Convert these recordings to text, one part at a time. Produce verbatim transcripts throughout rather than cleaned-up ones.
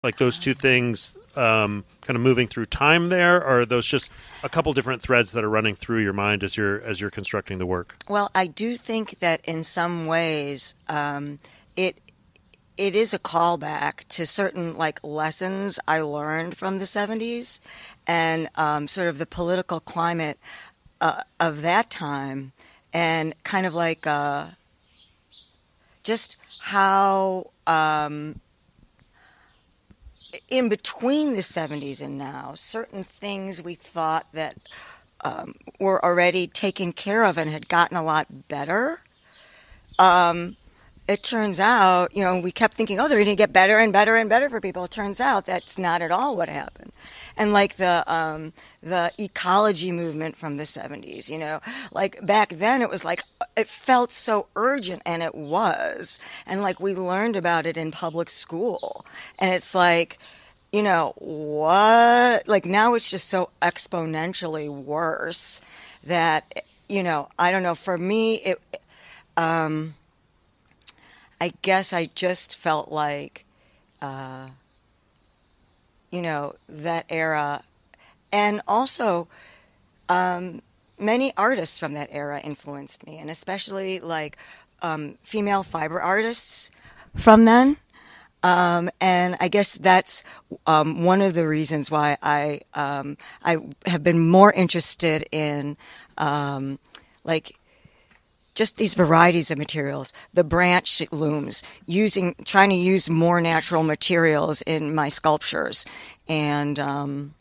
Like those two things um, kind of moving through time there, or are those just a couple different threads that are running through your mind as you're as you're constructing the work? Well, I do think that in some ways um, it it is a callback to certain like lessons I learned from the seventies and um, sort of the political climate uh, of that time, and kind of like uh, just how um, in between the seventies and now, certain things we thought that um, were already taken care of and had gotten a lot better. Um, it turns out, you know, we kept thinking, oh, they're going to get better and better and better for people. It turns out that's not at all what happened. And like the um, the ecology movement from the seventies, you know, like back then it was like, it felt so urgent, and it was. And like we learned about it in public school. And it's like, you know, what? Like now it's just so exponentially worse that, you know, I don't know. For me, it, um, I guess I just felt like, uh, you know, that era. And also, um, many artists from that era influenced me, and especially like um, female fiber artists from then. Um, and I guess that's um, one of the reasons why I um, I have been more interested in um, like just these varieties of materials, the branch looms, using trying to use more natural materials in my sculptures, and um,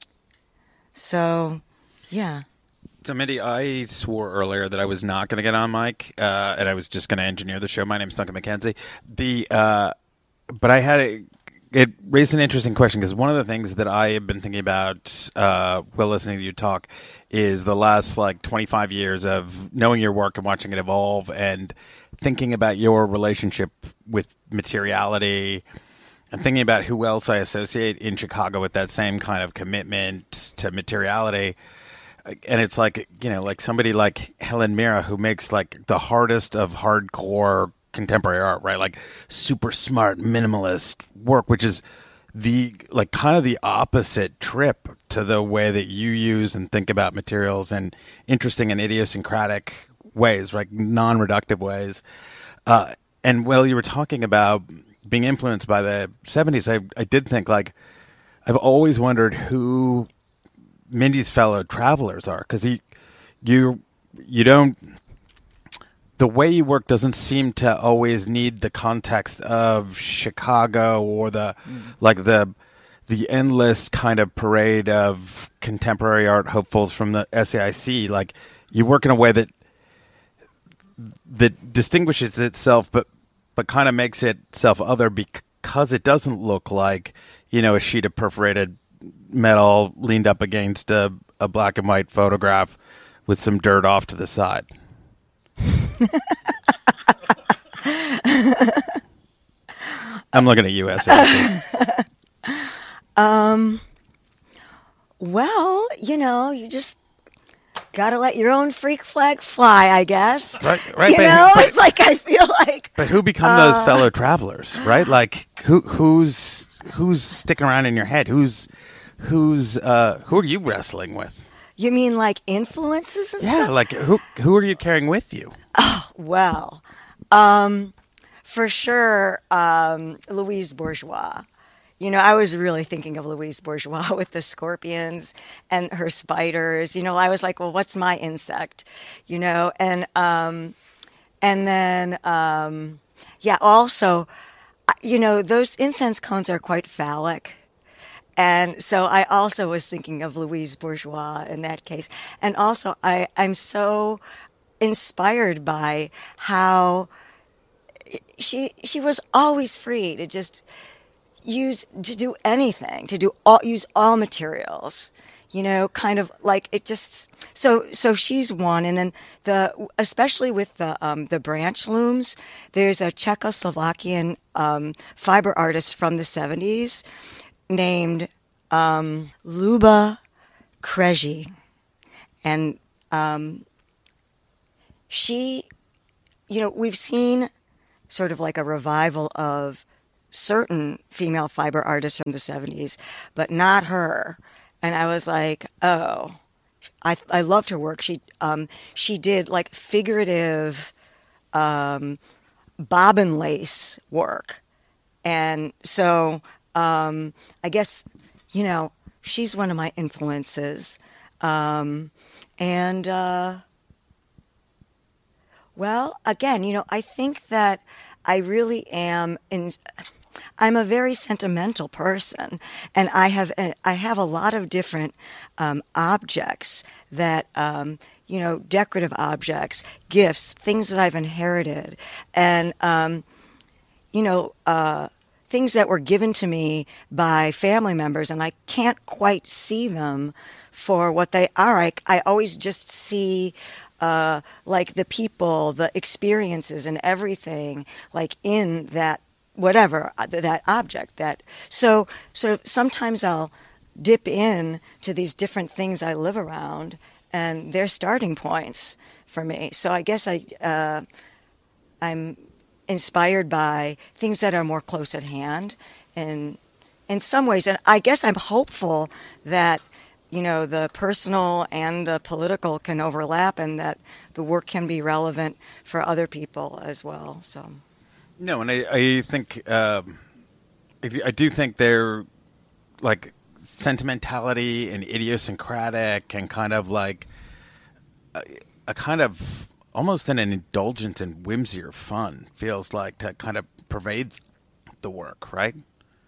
so yeah. So, Mindy, I swore earlier that I was not going to get on mic, uh, and I was just going to engineer the show. My name's Duncan McKenzie. The uh, but I had a, it raised an interesting question, because one of the things that I have been thinking about uh, while listening to you talk is the last like twenty-five years of knowing your work and watching it evolve, and thinking about your relationship with materiality, and thinking about who else I associate in Chicago with that same kind of commitment to materiality. And it's like, you know, like somebody like Helen Mirra, who makes like the hardest of hardcore contemporary art, right? Like super smart minimalist work, which is the like kind of the opposite trip to the way that you use and think about materials in interesting and idiosyncratic ways, like non-reductive ways. Uh, and while you were talking about being influenced by the seventies, I, I did think like I've always wondered who Mindy's fellow travelers are, because he, you, you don't. The way you work doesn't seem to always need the context of Chicago or the, mm. like the, the endless kind of parade of contemporary art hopefuls from the S A I C. Like you work in a way that that distinguishes itself, but but kind of makes itself other because it doesn't look like, you know, a sheet of perforated metal leaned up against a, a black and white photograph with some dirt off to the side. I'm looking at you, S A. um, well, you know, you just gotta let your own freak flag fly, I guess. Right, right. You but, know, but, it's like I feel like. But who become uh, those fellow travelers, right? Like who who's who's sticking around in your head? Who's who's uh, who are you wrestling with? You mean like influences and yeah, stuff? Yeah, like who who are you carrying with you? Oh, well, um, for sure, um, Louise Bourgeois. You know, I was really thinking of Louise Bourgeois with the scorpions and her spiders. You know, I was like, well, what's my insect? You know, and um, and then um, yeah, also, you know, those incense cones are quite phallic. And so I also was thinking of Louise Bourgeois in that case. And also I, I'm so inspired by how she she was always free to just use, to do anything, to do all, use all materials, you know, kind of like it just, so, so she's one. And then the, especially with the, um, the branch looms, there's a Czechoslovakian, um, fiber artist from the seventies named um, Luba Krejci, and um, she, you know, we've seen sort of like a revival of certain female fiber artists from the seventies, but not her. And I was like, oh, I I loved her work. She um she did like figurative um, bobbin lace work, and so um, I guess you know she's one of my influences, um, and uh, well, again, you know, I think that I really am in. I'm a very sentimental person, and I have I have a lot of different um, objects that um, you know, decorative objects, gifts, things that I've inherited, and um, you know, uh, things that were given to me by family members, and I can't quite see them for what they are. I, I always just see. Uh, like the people, the experiences, and everything, like in that whatever that object. That so so sometimes I'll dip in to these different things I live around, and they're starting points for me. So I guess I uh, I'm inspired by things that are more close at hand, and in some ways, and I guess I'm hopeful that. You know, the personal and the political can overlap, and that the work can be relevant for other people as well. So, no, and I, I think um, I, I do think they're like sentimentality and idiosyncratic, and kind of like a, a kind of almost an indulgence in whimsy or fun feels like to kind of pervades the work, right?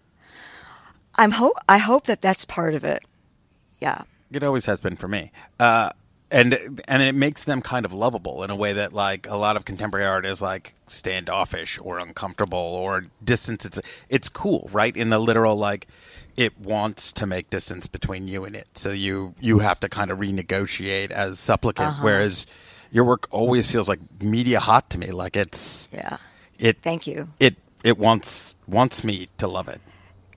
I'm hope I hope that that's part of it. Yeah, it always has been for me, uh, and and it makes them kind of lovable in a way that like a lot of contemporary art is like standoffish or uncomfortable or distance. It's it's cool, right? In the literal, like it wants to make distance between you and it, so you you have to kind of renegotiate as supplicant. Uh-huh. Whereas your work always feels like media hot to me, like it's yeah. It thank you. It it wants wants me to love it.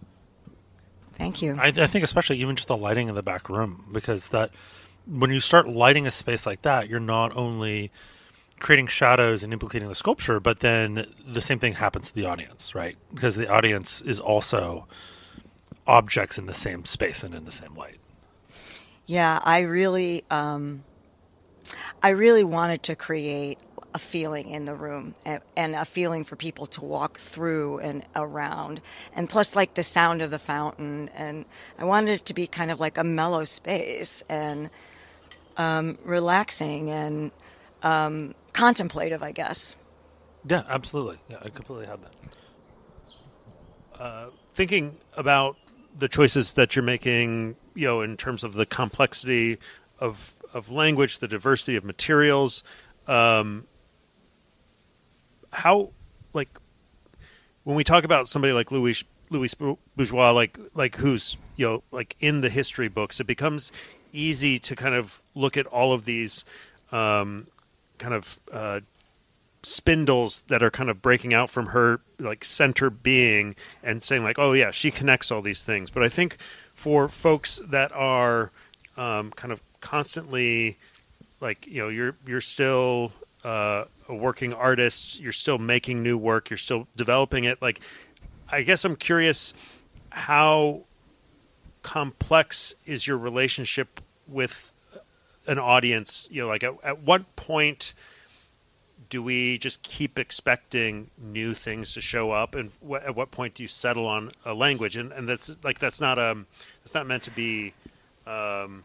Thank you. I, I think especially even just the lighting in the back room, because that when you start lighting a space like that, you're not only creating shadows and implicating the sculpture, but then the same thing happens to the audience, right? Because the audience is also objects in the same space and in the same light. Yeah, I really, um, I really wanted to create a feeling in the room, and, and a feeling for people to walk through and around, and plus like the sound of the fountain, and I wanted it to be kind of like a mellow space and um, relaxing and um, contemplative, I guess. Yeah, absolutely. Yeah, I completely have that. Uh, thinking about the choices that you're making, you know, in terms of the complexity of of language, the diversity of materials. Um, How, like, when we talk about somebody like Louis Louis Bourgeois, like like who's you know like in the history books, it becomes easy to kind of look at all of these um, kind of uh, spindles that are kind of breaking out from her like center being and saying like, oh yeah, she connects all these things. But I think for folks that are um, kind of constantly like you know you're you're still Uh, a working artist, you're still making new work, you're still developing it. Like, I guess I'm curious, how complex is your relationship with an audience? You know, like at, at what point do we just keep expecting new things to show up, and wh- at what point do you settle on a language? And and that's like that's not um it's not meant to be. Um,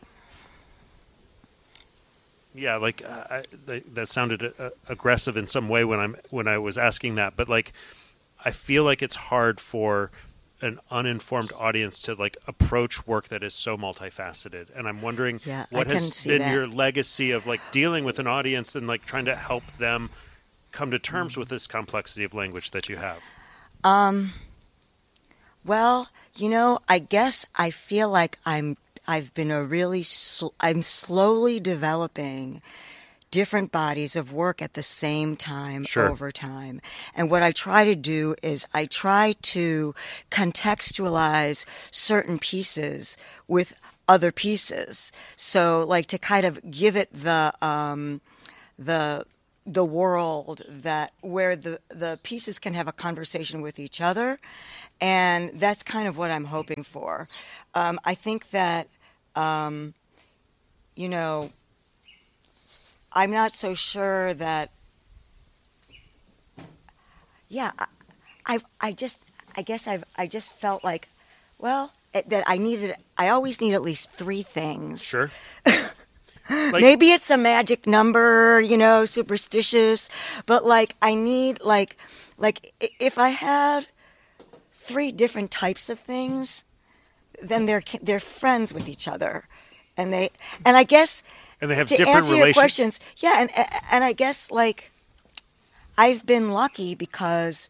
Yeah, like uh, I, that sounded uh, aggressive in some way when I'm when I was asking that, but like I feel like it's hard for an uninformed audience to like approach work that is so multifaceted, and I'm wondering yeah, what I has been that. your legacy of like dealing with an audience and like trying to help them come to terms mm-hmm. with this complexity of language that you have. Um. Well, you know, I guess I feel like I'm. I've been a really, sl- I'm slowly developing different bodies of work at the same time sure. over time. And what I try to do is I try to contextualize certain pieces with other pieces. So like to kind of give it the, um, the, the world that where the, the pieces can have a conversation with each other. And that's kind of what I'm hoping for. Um, I think that, um, you know, I'm not so sure that, yeah, I, I've, I just, I guess I've, I just felt like, well, it, that I needed, I always need at least three things. Sure. Like, maybe it's a magic number, you know, superstitious, but like I need like, like if I had three different types of things, then they're they're friends with each other, and they and I guess and they have to different answer your relations. questions, yeah, and and I guess like I've been lucky because,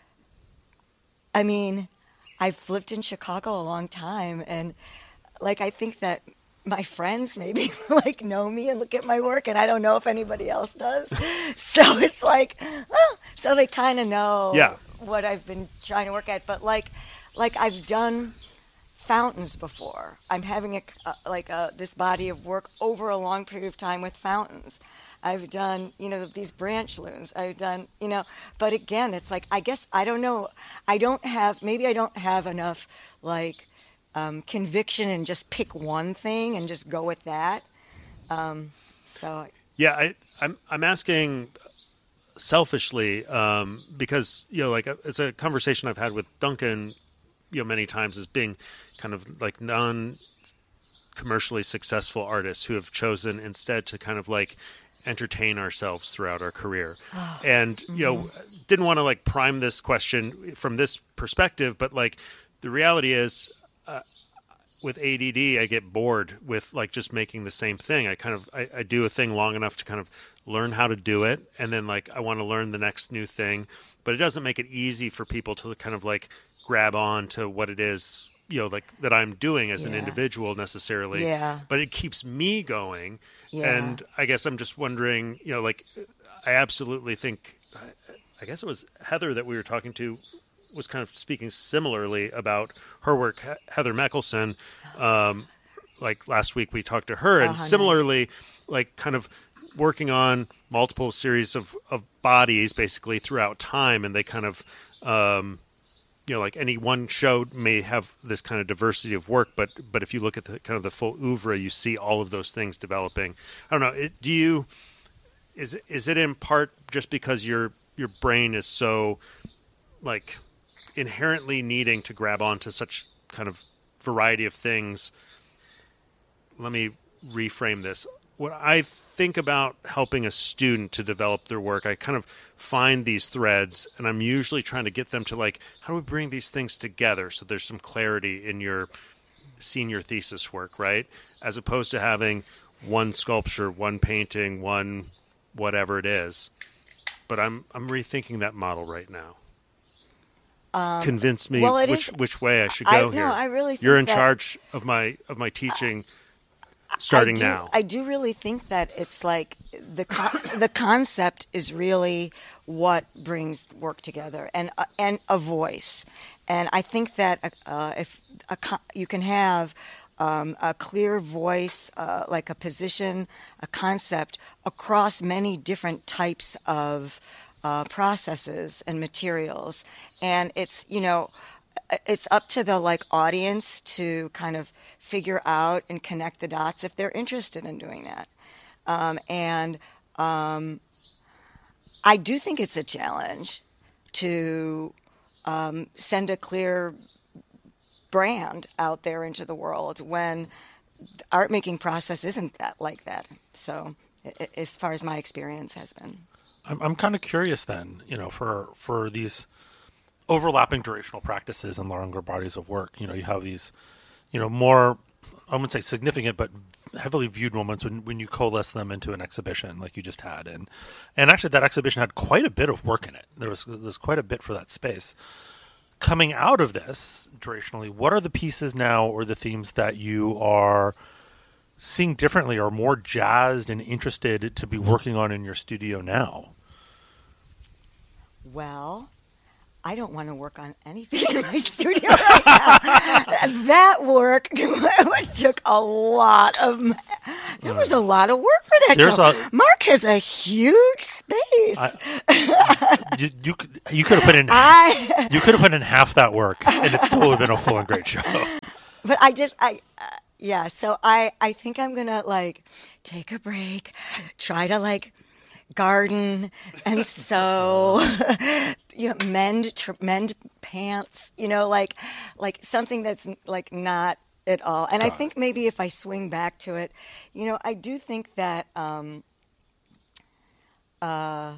I mean, I've lived in Chicago a long time, and like I think that my friends maybe like know me and look at my work, and I don't know if anybody else does. So it's like, oh, so they kind of know Yeah. what I've been trying to work at. But like, like I've done fountains before. I'm having a, a like a, this body of work over a long period of time with fountains. I've done, you know, these branch looms. I've done, you know, but again, it's like, I guess, I don't know. I don't have, maybe I don't have enough like um, conviction and just pick one thing and just go with that. Um, so. Yeah, I, I'm, I'm asking selfishly um, because, you know, like it's a conversation I've had with Duncan, you know, many times as being kind of like non commercially successful artists who have chosen instead to kind of like entertain ourselves throughout our career. Oh, and, you know, mm-hmm. didn't want to like prime this question from this perspective, but like the reality is uh, with A D D, I get bored with like just making the same thing. I kind of, I, I do a thing long enough to kind of learn how to do it. And then like, I want to learn the next new thing, but it doesn't make it easy for people to kind of like grab on to what it is, you know, like that I'm doing as an Yeah. individual necessarily, Yeah. but it keeps me going. Yeah. And I guess I'm just wondering, you know, like I absolutely think, I guess it was Heather that we were talking to was kind of speaking similarly about her work. He- Heather Meckelson, um, like last week we talked to her, and Oh, how similarly, like kind of working on multiple series of, of bodies basically throughout time, and they kind of, um, you know, like any one show may have this kind of diversity of work, but but if you look at the kind of the full oeuvre, you see all of those things developing. I don't know. It, do you? Is is it in part just because your your brain is so like inherently needing to grab onto such kind of variety of things? Let me reframe this. When I think about helping a student to develop their work, I kind of find these threads, and I'm usually trying to get them to like, how do we bring these things together so there's some clarity in your senior thesis work, right? As opposed to having one sculpture, one painting, one whatever it is. But I'm I'm rethinking that model right now. Um, Convince me well, it which is- which way I should I- go no, here. I really You're think in that- charge of my of my teaching starting I do, now. I do really think that it's like the con- the concept is really what brings work together, and uh, and a voice. And I think that uh, if a co- you can have um, a clear voice, uh, like a position, a concept across many different types of uh, processes and materials, and it's you know. It's up to the like audience to kind of figure out and connect the dots if they're interested in doing that. Um, and um, I do think it's a challenge to um, send a clear brand out there into the world when the art making process isn't that like that. So, i- i- as far as my experience has been. I'm I'm kind of curious then, you know, for for these overlapping durational practices and longer bodies of work. You know, you have these, you know, more, I wouldn't say significant, but heavily viewed moments when, when you coalesce them into an exhibition like you just had. And and actually that exhibition had quite a bit of work in it. There was there's quite a bit for that space. Coming out of this durationally, what are the pieces now or the themes that you are seeing differently or more jazzed and interested to be working on in your studio now? Well, I don't want to work on anything in my studio right now. That work took a lot of There was a lot of work for that There's show. a- Mark has a huge space. you, you could- you could have put in I, you could have put in half that work, and it still would have been a full and great show. but I just, I, uh, yeah. So I, I think I'm gonna like take a break, try to like garden and sew, you know, mend, tr- mend pants. You know, like, like something that's like not at all. And I think maybe if I swing back to it, you know, I do think that. Um, uh,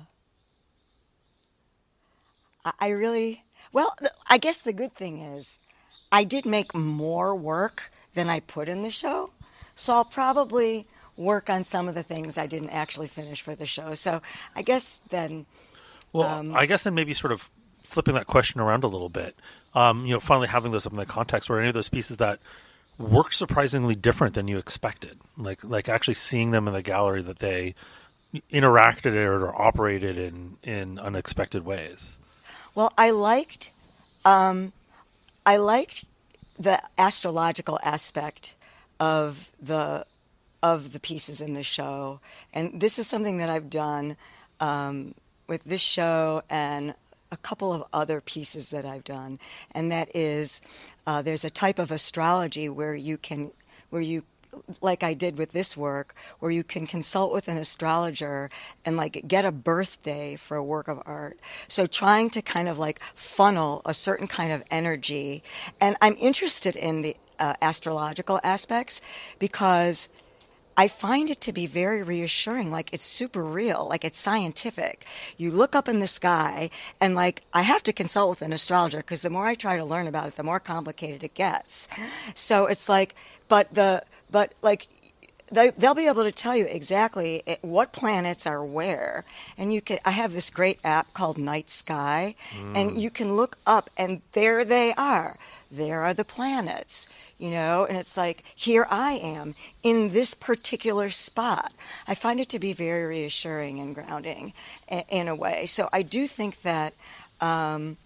I I really, well, th- I guess the good thing is I did make more work than I put in the show. So I'll probably work on some of the things I didn't actually finish for the show. So I guess then, Well, Um, I guess then maybe sort of flipping that question around a little bit. Um, you know, finally having those up in the context where any of those pieces that work surprisingly different than you expected, like like actually seeing them in the gallery that they interacted or operated in in unexpected ways. well, I liked, um, I liked the astrological aspect of the of the pieces in the show, and this is something that I've done um, with this show and a couple of other pieces that I've done, and that is uh, there's a type of astrology where you can where you like I did with this work, where you can consult with an astrologer and like get a birthday for a work of art. So trying to kind of like funnel a certain kind of energy. And I'm interested in the uh, astrological aspects because I find it to be very reassuring. Like it's super real, like it's scientific. You look up in the sky and like I have to consult with an astrologer because the more I try to learn about it, the more complicated it gets. So it's like, but the, but like they, they'll be able to tell you exactly it- what planets are where. And you can, I have this great app called Night Sky, and you can look up and there they are. There are the planets, you know, and it's like, here I am in this particular spot. I find it to be very reassuring and grounding i- in a way. So I do think that, um,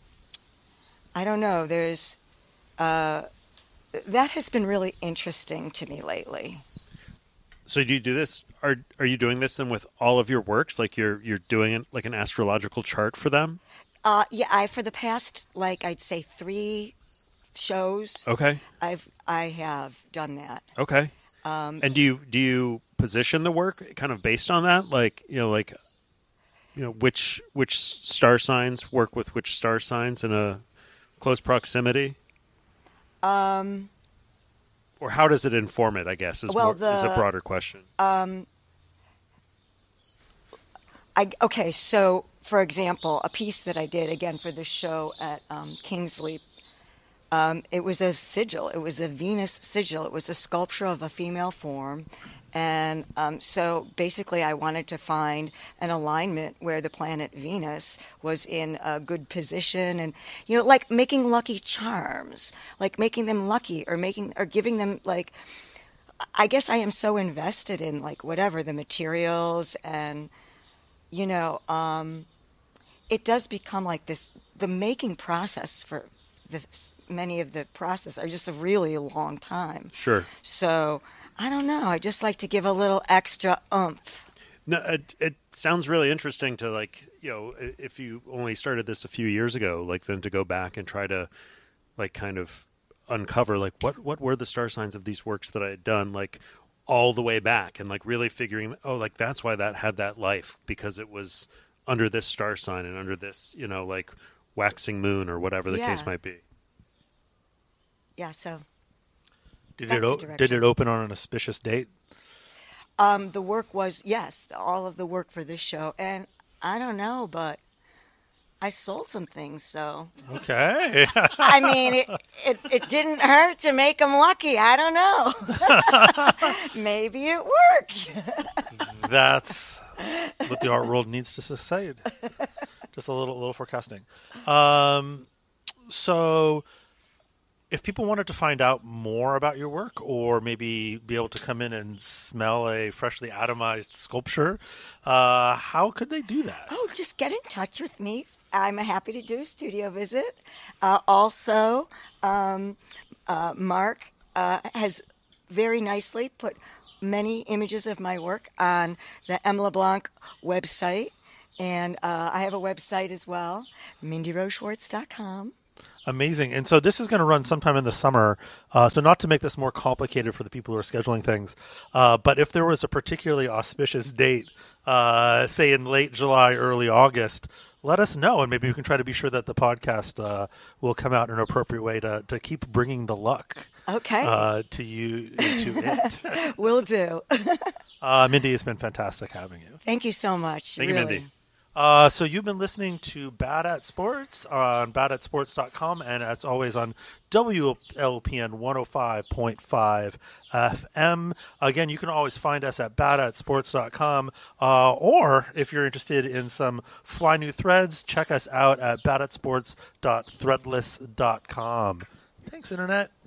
I don't know, there's, uh, that has been really interesting to me lately. So do you do this? Are are you doing this then with all of your works? Like you're you're doing it like an astrological chart for them? Uh, yeah, I, for the past, like, I'd say three shows, Okay. I've, I have done that. Okay. Um, And do you do you position the work kind of based on that? Like you know, like you know, which which star signs work with which star signs in a close proximity? um, Or how does it inform it? I guess is Well, more, is a the- broader question. I, okay, so for example, a piece that I did again for the show at um, Kingsley, um, it was a sigil. It was a Venus sigil. It was a sculpture of a female form, and um, so basically, I wanted to find an alignment where the planet Venus was in a good position, and you know, like making lucky charms, like making them lucky, or making or giving them like. I guess I am so invested in like whatever the materials and you know um, it does become like this the making process for the many of the process are just a really long time. Sure. So I don't know. I just like to give a little extra oomph. No, it, it sounds really interesting to like you know i- if you only started this a few years ago, like then to go back and try to like kind of uncover like what what were the star signs of these works that I had done like all the way back and like really figuring oh like that's why that had that life because it was under this star sign and under this you know like waxing moon or whatever the Yeah. case might be. Yeah. So Did Back it to o- did direction. it open on an auspicious date? um, the work was yes, all of the work for this show, and I don't know, but I sold some things, so. Okay. I mean, it, it, it didn't hurt to make them lucky. I don't know. Maybe it worked. That's what the art world needs to succeed. Just a little little forecasting. Um, so, if people wanted to find out more about your work, or maybe be able to come in and smell a freshly atomized sculpture, uh, how could they do that? Oh, just get in touch with me. I'm happy to do a studio visit. Uh, also, um, uh, Mark uh, has very nicely put many images of my work on the M. LeBlanc website. And uh, I have a website as well, mindy rose schwartz dot com. Amazing. And so this is going to run sometime in the summer. Uh, so not to make this more complicated for the people who are scheduling things, uh, but if there was a particularly auspicious date, uh, say in late July, early August, let us know. And maybe we can try to be sure that the podcast uh, will come out in an appropriate way to, to keep bringing the luck Okay. uh, to you, to it. Will do. uh, Mindy, it's been fantastic having you. Thank you so much. Thank you, really. Mindy. Uh, so you've been listening to Bad at Sports on bad at sports dot com, and as always on W L P N one oh five point five F M. Again, you can always find us at bad at sports dot com, uh, or if you're interested in some fly new threads, check us out at bad at sports dot threadless dot com. Thanks, Internet.